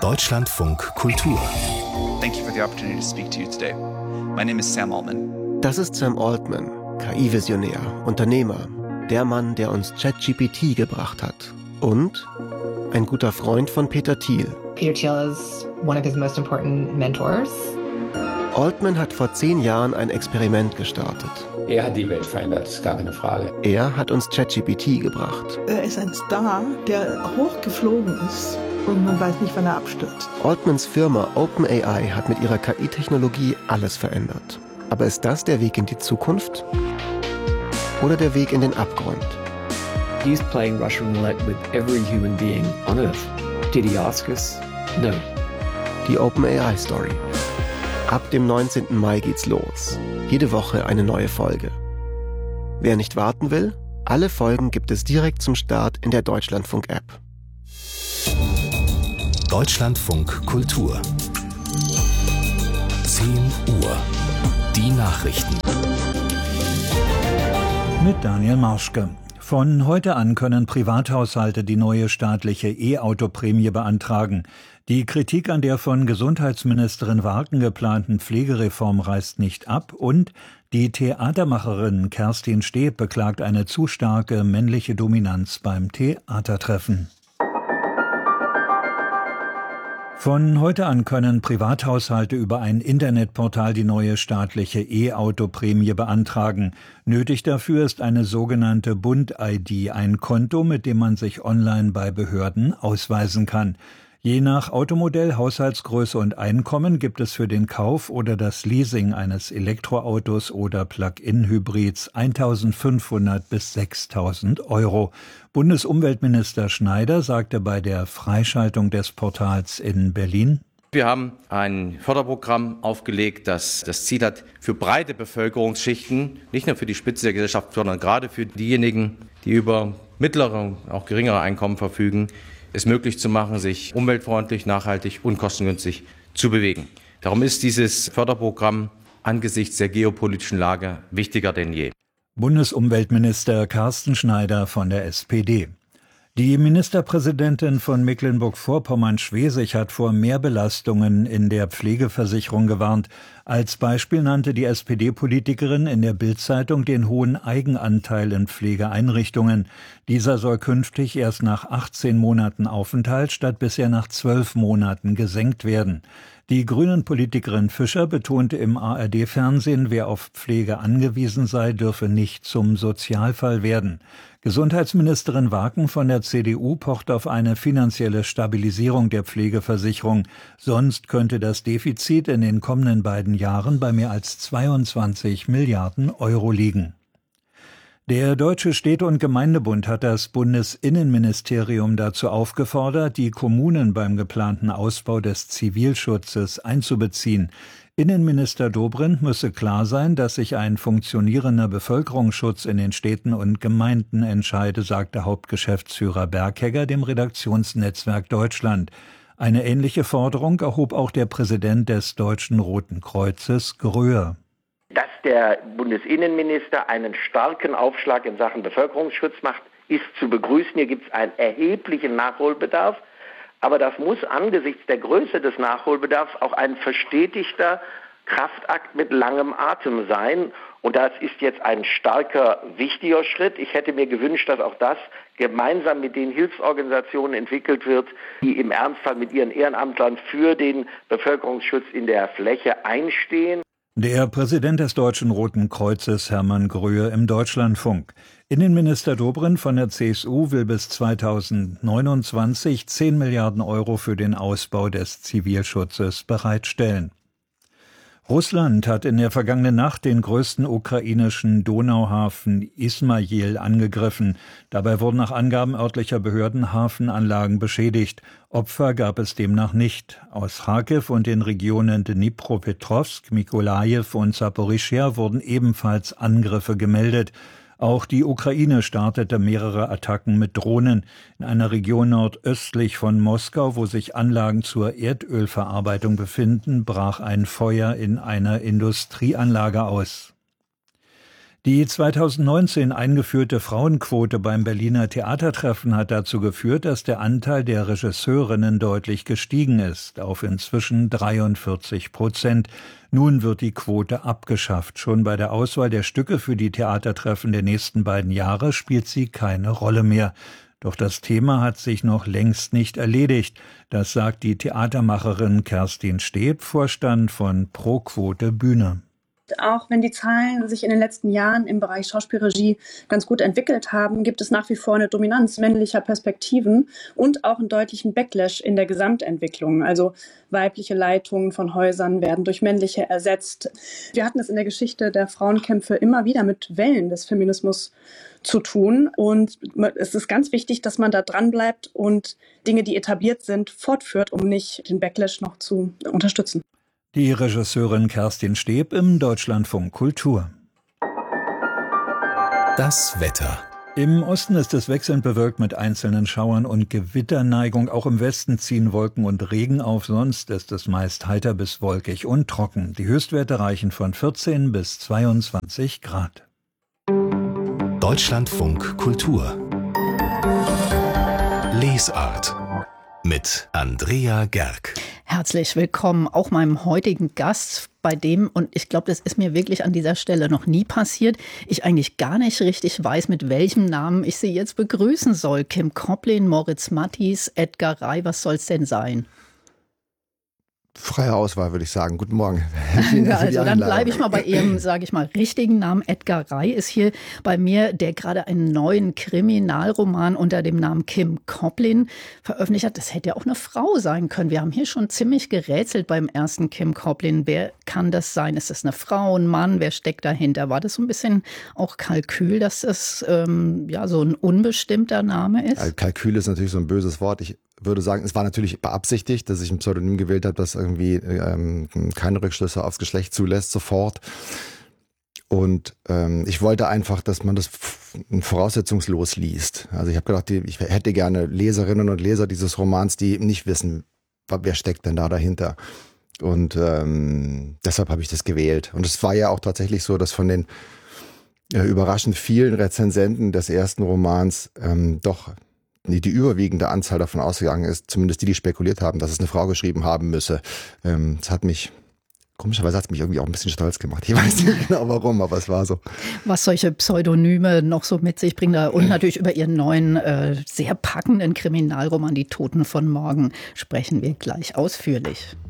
Deutschlandfunk Kultur. Thank you for the opportunity to speak to you today. My name is Sam Altman. Das ist Sam Altman, KI-Visionär, Unternehmer, der Mann, der uns ChatGPT gebracht hat. Und ein guter Freund von Peter Thiel. Peter Thiel is one of his most important mentors. Altman hat vor 10 Jahren ein Experiment gestartet. Er hat die Welt verändert, ist gar keine Frage. Er hat uns ChatGPT gebracht. Er ist ein Star, der hochgeflogen ist und man weiß nicht, wann er abstürzt. Altmans Firma OpenAI hat mit ihrer KI-Technologie alles verändert. Aber ist das der Weg in die Zukunft? Oder der Weg in den Abgrund? He's playing Russian roulette with every human being on Earth. Did he ask us? No. Die OpenAI-Story. Ab dem 19. Mai geht's los. Jede Woche eine neue Folge. Wer nicht warten will, alle Folgen gibt es direkt zum Start in der Deutschlandfunk-App. Deutschlandfunk Kultur. 10 Uhr. Die Nachrichten. Mit Daniel Marschke. Von heute an können Privathaushalte die neue staatliche E-Auto-Prämie beantragen. Die Kritik an der von Gesundheitsministerin Warken geplanten Pflegereform reißt nicht ab und die Theatermacherin Kerstin Steb beklagt eine zu starke männliche Dominanz beim Theatertreffen. Von heute an können Privathaushalte über ein Internetportal die neue staatliche E-Auto-Prämie beantragen. Nötig dafür ist eine sogenannte Bund-ID, ein Konto, mit dem man sich online bei Behörden ausweisen kann. Je nach Automodell, Haushaltsgröße und Einkommen gibt es für den Kauf oder das Leasing eines Elektroautos oder Plug-in-Hybrids 1.500 bis 6.000 Euro. Bundesumweltminister Schneider sagte bei der Freischaltung des Portals in Berlin: Wir haben ein Förderprogramm aufgelegt, das das Ziel hat, für breite Bevölkerungsschichten, nicht nur für die Spitze der Gesellschaft, sondern gerade für diejenigen, die über mittlere, auch geringere Einkommen verfügen, es möglich zu machen, sich umweltfreundlich, nachhaltig und kostengünstig zu bewegen. Darum ist dieses Förderprogramm angesichts der geopolitischen Lage wichtiger denn je. Bundesumweltminister Carsten Schneider von der SPD. Die Ministerpräsidentin von Mecklenburg-Vorpommern-Schwesig hat vor Mehrbelastungen in der Pflegeversicherung gewarnt. Als Beispiel nannte die SPD-Politikerin in der Bild-Zeitung den hohen Eigenanteil in Pflegeeinrichtungen. Dieser soll künftig erst nach 18 Monaten Aufenthalt statt bisher nach 12 Monaten gesenkt werden. Die Grünen-Politikerin Fischer betonte im ARD-Fernsehen, wer auf Pflege angewiesen sei, dürfe nicht zum Sozialfall werden. Gesundheitsministerin Warken von der CDU pocht auf eine finanzielle Stabilisierung der Pflegeversicherung. Sonst könnte das Defizit in den kommenden beiden Jahren bei mehr als 22 Milliarden Euro liegen. Der Deutsche Städte- und Gemeindebund hat das Bundesinnenministerium dazu aufgefordert, die Kommunen beim geplanten Ausbau des Zivilschutzes einzubeziehen. Innenminister Dobrindt müsse klar sein, dass sich ein funktionierender Bevölkerungsschutz in den Städten und Gemeinden entscheide, sagte Hauptgeschäftsführer Berghegger dem Redaktionsnetzwerk Deutschland. Eine ähnliche Forderung erhob auch der Präsident des Deutschen Roten Kreuzes, Gröhe. Dass der Bundesinnenminister einen starken Aufschlag in Sachen Bevölkerungsschutz macht, ist zu begrüßen. Hier gibt es einen erheblichen Nachholbedarf. Aber das muss angesichts der Größe des Nachholbedarfs auch ein verstetigter Kraftakt mit langem Atem sein. Und das ist jetzt ein starker, wichtiger Schritt. Ich hätte mir gewünscht, dass auch das gemeinsam mit den Hilfsorganisationen entwickelt wird, die im Ernstfall mit ihren Ehrenamtlern für den Bevölkerungsschutz in der Fläche einstehen. Der Präsident des Deutschen Roten Kreuzes, Hermann Gröhe, im Deutschlandfunk. Innenminister Dobrindt von der CSU will bis 2029 10 Milliarden Euro für den Ausbau des Zivilschutzes bereitstellen. Russland hat in der vergangenen Nacht den größten ukrainischen Donauhafen Ismail angegriffen. Dabei wurden nach Angaben örtlicher Behörden Hafenanlagen beschädigt. Opfer gab es demnach nicht. Aus Charkiw und den Regionen Dnipropetrovsk, Mykolajiw und Saporischschja wurden ebenfalls Angriffe gemeldet. Auch die Ukraine startete mehrere Attacken mit Drohnen. In einer Region nordöstlich von Moskau, wo sich Anlagen zur Erdölverarbeitung befinden, brach ein Feuer in einer Industrieanlage aus. Die 2019 eingeführte Frauenquote beim Berliner Theatertreffen hat dazu geführt, dass der Anteil der Regisseurinnen deutlich gestiegen ist, auf inzwischen 43%. Nun wird die Quote abgeschafft. Schon bei der Auswahl der Stücke für die Theatertreffen der nächsten beiden Jahre spielt sie keine Rolle mehr. Doch das Thema hat sich noch längst nicht erledigt. Das sagt die Theatermacherin Kerstin Steb, Vorstand von Pro Quote Bühne. Auch wenn die Zahlen sich in den letzten Jahren im Bereich Schauspielregie ganz gut entwickelt haben, gibt es nach wie vor eine Dominanz männlicher Perspektiven und auch einen deutlichen Backlash in der Gesamtentwicklung. Also weibliche Leitungen von Häusern werden durch männliche ersetzt. Wir hatten es in der Geschichte der Frauenkämpfe immer wieder mit Wellen des Feminismus zu tun. Und es ist ganz wichtig, dass man da dran bleibt und Dinge, die etabliert sind, fortführt, um nicht den Backlash noch zu unterstützen. Die Regisseurin Kerstin Steb im Deutschlandfunk Kultur. Das Wetter. Im Osten ist es wechselnd bewölkt mit einzelnen Schauern und Gewitterneigung. Auch im Westen ziehen Wolken und Regen auf. Sonst ist es meist heiter bis wolkig und trocken. Die Höchstwerte reichen von 14 bis 22 Grad. Deutschlandfunk Kultur. Lesart. Mit Andrea Gerg. Herzlich willkommen auch meinem heutigen Gast, bei dem, und ich glaube, das ist mir wirklich an dieser Stelle noch nie passiert, ich eigentlich gar nicht richtig weiß, mit welchem Namen ich Sie jetzt begrüßen soll. Kim Koplin, Moritz Mattis, Edgar Rey, was soll es denn sein? Freie Auswahl, würde ich sagen. Guten Morgen. Also dann bleibe ich mal bei Ihrem, sage ich mal, richtigen Namen. Edgar Rey ist hier bei mir, der gerade einen neuen Kriminalroman unter dem Namen Kim Koplin veröffentlicht hat. Das hätte ja auch eine Frau sein können. Wir haben hier schon ziemlich gerätselt beim ersten Kim Koplin. Wer kann das sein? Ist das eine Frau, ein Mann? Wer steckt dahinter? War das so ein bisschen auch Kalkül, dass das so ein unbestimmter Name ist? Also Kalkül ist natürlich so ein böses Wort. Ich würde sagen, es war natürlich beabsichtigt, dass ich ein Pseudonym gewählt habe, das irgendwie keine Rückschlüsse aufs Geschlecht zulässt sofort. Und ich wollte einfach, dass man das voraussetzungslos liest. Also ich habe gedacht, ich hätte gerne Leserinnen und Leser dieses Romans, die nicht wissen, wer steckt denn da dahinter. Und deshalb habe ich das gewählt. Und es war ja auch tatsächlich so, dass von den überraschend vielen Rezensenten des ersten Romans doch die überwiegende Anzahl davon ausgegangen ist, zumindest die spekuliert haben, dass es eine Frau geschrieben haben müsse. Komischerweise hat es mich irgendwie auch ein bisschen stolz gemacht. Ich weiß nicht genau warum, aber es war so. Was solche Pseudonyme noch so mit sich bringen und natürlich über Ihren neuen, sehr packenden Kriminalroman Die Toten von morgen sprechen wir gleich ausführlich.